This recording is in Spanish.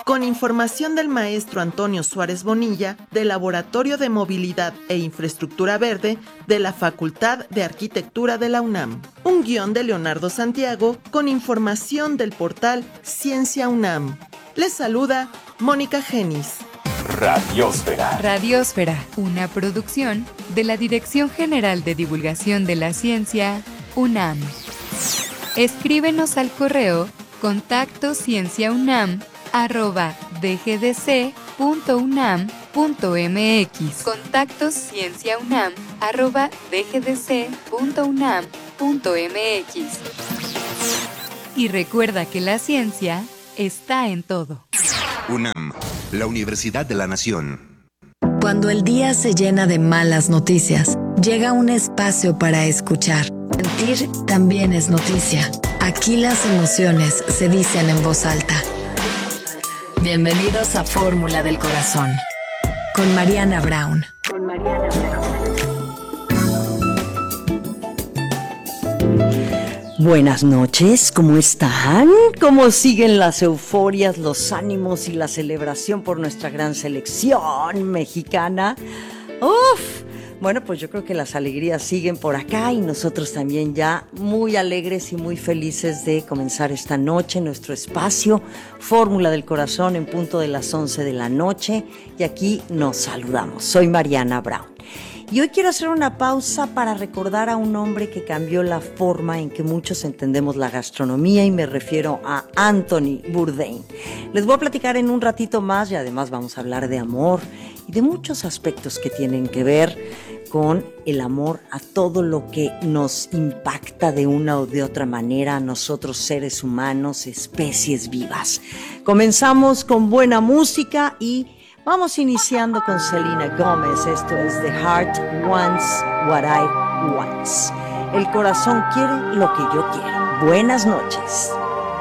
con información del maestro Antonio Suárez Bonilla del Laboratorio de Movilidad e Infraestructura Verde de la Facultad de Arquitectura de la UNAM. Un guión de Leonardo Santiago con información del portal Ciencia UNAM. Les saluda Mónica Genis. Radiósfera. Radiósfera, una producción de la Dirección General de Divulgación de la Ciencia, UNAM. Escríbenos al correo contactoscienciaunam@dgdc.unam.mx. contactoscienciaunam@dgdc.unam.mx. Y recuerda que la ciencia está en todo. UNAM, la Universidad de la Nación. Cuando el día se llena de malas noticias, llega un espacio para escuchar. Sentir también es noticia. Aquí las emociones se dicen en voz alta. Bienvenidos a Fórmula del Corazón, con Mariana Braun. Buenas noches, ¿cómo están? ¿Cómo siguen las euforias, los ánimos y la celebración por nuestra gran selección mexicana? ¡Uf! Bueno, pues yo creo que las alegrías siguen por acá y nosotros también ya muy alegres y muy felices de comenzar esta noche nuestro espacio Fórmula del Corazón en punto de las 11 de la noche y aquí nos saludamos. Soy Mariana Braun. Y hoy quiero hacer una pausa para recordar a un hombre que cambió la forma en que muchos entendemos la gastronomía y me refiero a Anthony Bourdain. Les voy a platicar en un ratito más y además vamos a hablar de amor y de muchos aspectos que tienen que ver con el amor a todo lo que nos impacta de una o de otra manera a nosotros seres humanos, especies vivas. Comenzamos con buena música y vamos iniciando con Selena Gómez. Esto es The Heart Wants What I Want. El corazón quiere lo que yo quiero. Buenas noches.